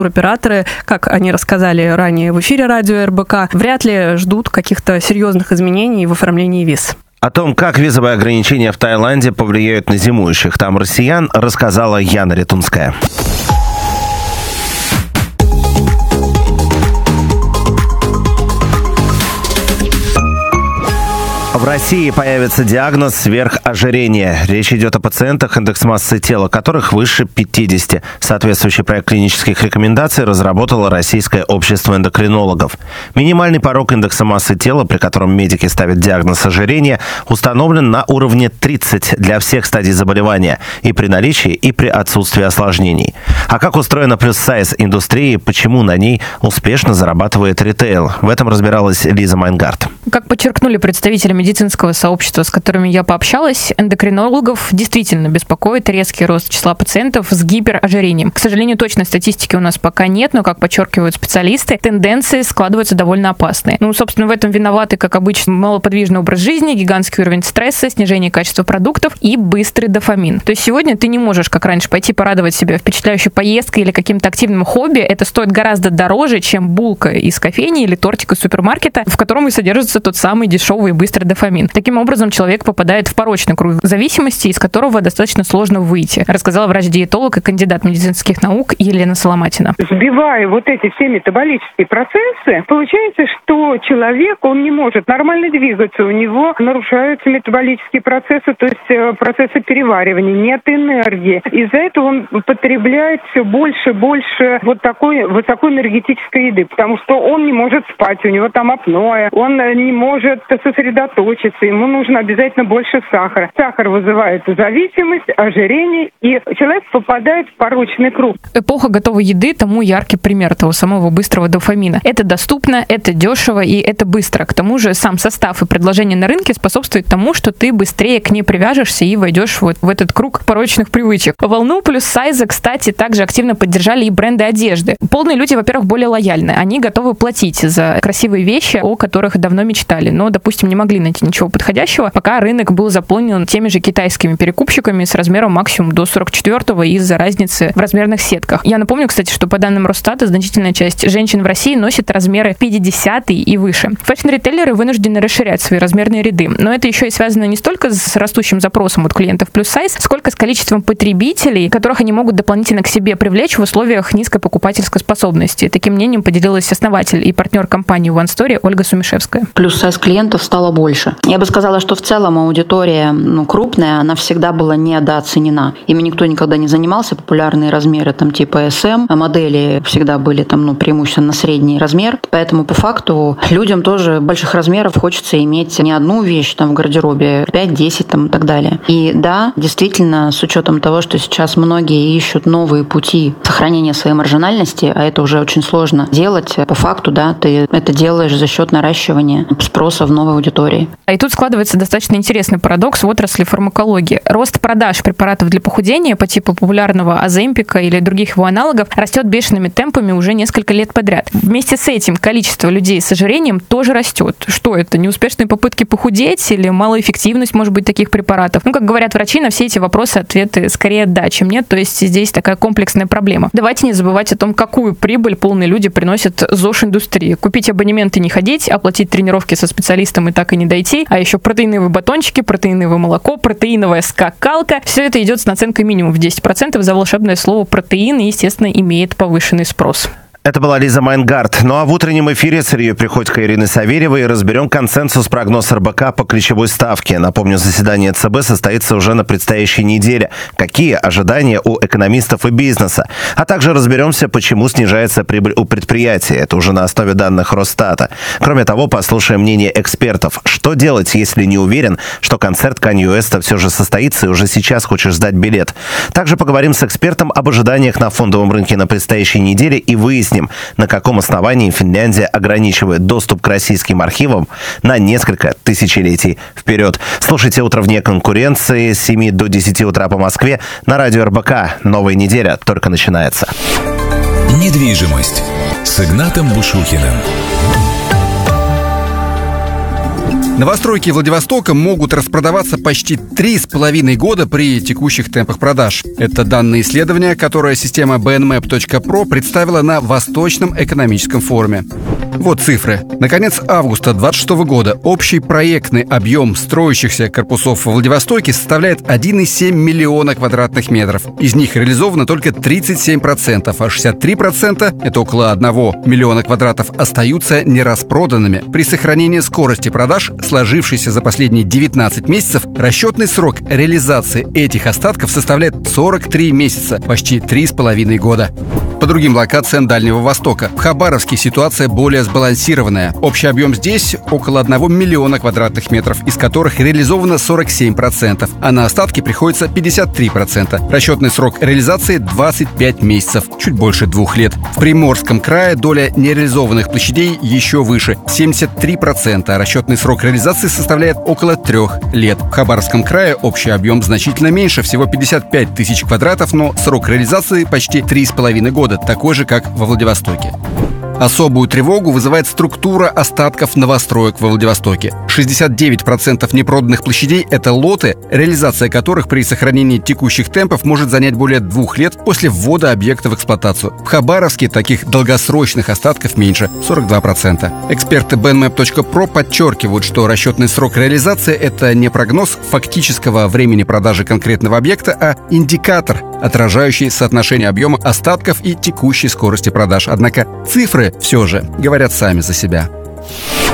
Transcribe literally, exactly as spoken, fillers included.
Операторы, как они рассказали ранее в эфире радио эр бэ ка, вряд ли ждут каких-то серьезных изменений в оформлении виз. О том, как визовые ограничения в Таиланде повлияют на зимующих там россиян, рассказала Яна Ретунская. В России появится диагноз сверхожирение. Речь идет о пациентах, индекс массы тела которых выше пятидесяти. Соответствующий проект клинических рекомендаций разработало Российское общество эндокринологов. Минимальный порог индекса массы тела, при котором медики ставят диагноз ожирения, установлен на уровне тридцать для всех стадий заболевания и при наличии, и при отсутствии осложнений. А как устроена плюс-сайз индустрии, почему на ней успешно зарабатывает ритейл? В этом разбиралась Лиза Майнгард. Как подчеркнули представители медицинского сообщества, с которыми я пообщалась, эндокринологов действительно беспокоит резкий рост числа пациентов с гиперожирением. К сожалению, точной статистики у нас пока нет, но, как подчеркивают специалисты, тенденции складываются довольно опасные. Ну, собственно, в этом виноваты, как обычно, малоподвижный образ жизни, гигантский уровень стресса, снижение качества продуктов и быстрый дофамин. То есть сегодня ты не можешь, как раньше, пойти порадовать себя впечатляющей поездкой или каким-то активным хобби. Это стоит гораздо дороже, чем булка из кофейни или тортик из супермаркета, в котором и содержится тот самый дешевый и быстрый дофамин. Таким образом, человек попадает в порочный круг зависимости, из которого достаточно сложно выйти, рассказала врач-диетолог и кандидат медицинских наук Елена Соломатина. Сбивая вот эти все метаболические процессы, получается, что человек, он не может нормально двигаться, у него нарушаются метаболические процессы, то есть процессы переваривания, нет энергии. Из-за этого он потребляет все больше и больше вот такой высокоэнергетической еды, потому что он не может спать, у него там апноэ, он не может сосредоточиться, ему нужно обязательно больше сахара. Сахар вызывает зависимость, ожирение, и человек попадает в порочный круг. Эпоха готовой еды тому яркий пример того самого быстрого дофамина. Это доступно, это дешево и это быстро. К тому же сам состав и предложение на рынке способствует тому, что ты быстрее к ней привяжешься и войдешь вот в этот круг порочных привычек. Волну плюс-сайза, кстати, также активно поддержали и бренды одежды. Полные люди, во-первых, более лояльны. Они готовы платить за красивые вещи, о которых давно мечтали, но, допустим, не могли найти ничего подходящего, пока рынок был заполнен теми же китайскими перекупщиками с размером максимум до сорок четвёртого из-за разницы в размерных сетках. Я напомню, кстати, что по данным Росстата значительная часть женщин в России носит размеры пятидесятый и выше. Фэшн-ритейлеры вынуждены расширять свои размерные ряды, но это еще и связано не столько с растущим запросом от клиентов плюс-сайз, сколько с количеством потребителей, которых они могут дополнительно к себе привлечь в условиях низкой покупательской способности. Таким мнением поделилась основатель и партнер компании One Story Ольга Сумишевская. Плюс-сайз клиентов стало больше. Я бы сказала, что в целом аудитория ну, крупная, она всегда была недооценена. Ими никто никогда не занимался. Популярные размеры там типа эс эм, а модели всегда были там ну, преимущественно средний размер. Поэтому по факту людям тоже больших размеров хочется иметь не одну вещь там в гардеробе, пять-десять там и так далее. И да, действительно, с учетом того, что сейчас многие ищут новые пути сохранения своей маржинальности, а это уже очень сложно делать, по факту, да, ты это делаешь за счет наращивания спроса в новой аудитории. А и тут складывается достаточно интересный парадокс в отрасли фармакологии. Рост продаж препаратов для похудения по типу популярного Оземпика или других его аналогов растет бешеными темпами уже несколько лет подряд. Вместе с этим количество людей с ожирением тоже растет. Что это? Неуспешные попытки похудеть или малоэффективность, может быть, таких препаратов? Ну, как говорят врачи, на все эти вопросы ответы скорее да, чем нет. То есть здесь такая комплексная проблема. Давайте не забывать о том, какую прибыль полные люди приносят ЗОЖ-индустрии. Купить абонемент и не ходить, оплатить тренировки со специалистом и так и не дойти, а еще протеиновые батончики, протеиновое молоко, протеиновая скакалка. Все это идет с наценкой минимум в десять процентов за волшебное слово протеин и, естественно, имеет повышенный спрос. Это была Лиза Майнгард. Ну а в утреннем эфире с Ильей Приходько и Ириной Савельевой разберем консенсус-прогноз эр бэ ка по ключевой ставке. Напомню, заседание цэ бэ состоится уже на предстоящей неделе. Какие ожидания у экономистов и бизнеса? А также разберемся, почему снижается прибыль у предприятий. Это уже на основе данных Росстата. Кроме того, послушаем мнение экспертов. Что делать, если не уверен, что концерт Канье Уэста все же состоится и уже сейчас хочешь сдать билет? Также поговорим с экспертом об ожиданиях на фондовом рынке на предстоящей неделе и выясним, на каком основании Финляндия ограничивает доступ к российским архивам на несколько тысячелетий вперед. Слушайте «Утро вне конкуренции» с семи до десяти утра по Москве на радио эр бэ ка. Новая неделя только начинается. Недвижимость с Игнатом Бушухиным. Новостройки Владивостока могут распродаваться почти три с половиной года при текущих темпах продаж. Это данные исследования, которое система би эн мэп точка про представила на Восточном экономическом форуме. Вот цифры. На конец августа двадцать шестого года общий проектный объем строящихся корпусов во Владивостоке составляет один и семь миллиона квадратных метров. Из них реализовано только тридцать семь процентов, а шестьдесят три процента, это около одного миллиона квадратов, остаются нераспроданными. При сохранении скорости продаж, сложившейся за последние девятнадцать месяцев, расчетный срок реализации этих остатков составляет сорок три месяца, почти три с половиной года. По другим локациям Дальнего Востока. В Хабаровске ситуация более сбалансированная. Общий объем здесь около одного миллиона квадратных метров, из которых реализовано сорок семь процентов, а на остатки приходится пятьдесят три процента. Расчетный срок реализации двадцать пять месяцев, чуть больше двух лет. В Приморском крае доля нереализованных площадей еще выше – семьдесят три процента, а расчетный срок реализации составляет около трех лет. В Хабаровском крае общий объем значительно меньше, всего пятьдесят пять тысяч квадратов, но срок реализации почти три с половиной года, такой же, как во Владивостоке. Особую тревогу вызывает структура остатков новостроек во Владивостоке. шестьдесят девять процентов непроданных площадей – это лоты, реализация которых при сохранении текущих темпов может занять более двух лет после ввода объекта в эксплуатацию. В Хабаровске таких долгосрочных остатков меньше – сорок два процента. Эксперты би эн мэп точка про подчеркивают, что расчетный срок реализации – это не прогноз фактического времени продажи конкретного объекта, а индикатор, отражающий соотношение объема остатков и текущей скорости продаж. Однако цифры все же говорят сами за себя.